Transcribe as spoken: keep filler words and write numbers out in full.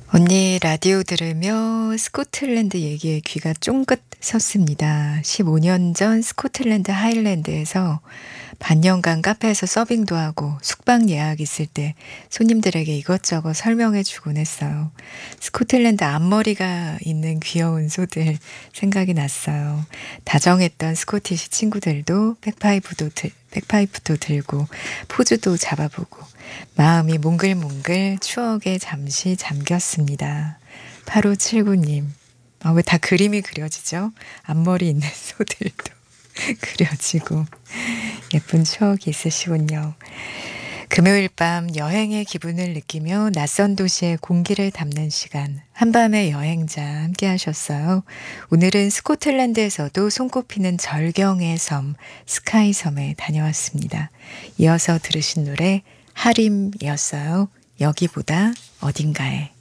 언니 라디오 들으며 스코틀랜드 얘기에 귀가 쫑긋 섰습니다. 십오 년 전 스코틀랜드 하일랜드에서 반년간 카페에서 서빙도 하고 숙박 예약 있을 때 손님들에게 이것저것 설명해 주곤 했어요. 스코틀랜드 앞머리가 있는 귀여운 소들 생각이 났어요. 다정했던 스코티시 친구들도 백파이프도, 들, 백파이프도 들고 포즈도 잡아보고 마음이 몽글몽글 추억에 잠시 잠겼습니다. 팔오칠구 님. 아, 왜 다 그림이 그려지죠? 앞머리 있는 소들도 그려지고 예쁜 추억이 있으시군요. 금요일 밤 여행의 기분을 느끼며 낯선 도시의 공기를 담는 시간, 한밤의 여행자 함께 하셨어요. 오늘은 스코틀랜드에서도 손꼽히는 절경의 섬 스카이섬에 다녀왔습니다. 이어서 들으신 노래 하림이었어요. 여기보다 어딘가에.